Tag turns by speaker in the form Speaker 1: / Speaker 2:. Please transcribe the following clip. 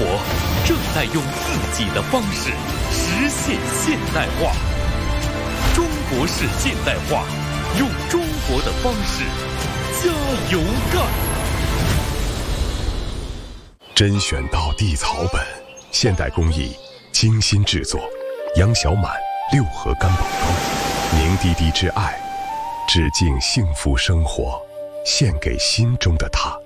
Speaker 1: 活正在用自己的方式实现现代化。中国式现代化，用中国的方式加油干！
Speaker 2: 甄选到地草本，现代工艺精心制作，杨小满6盒干宝汤，凝滴滴之爱，致敬幸福生活，献给心中的他。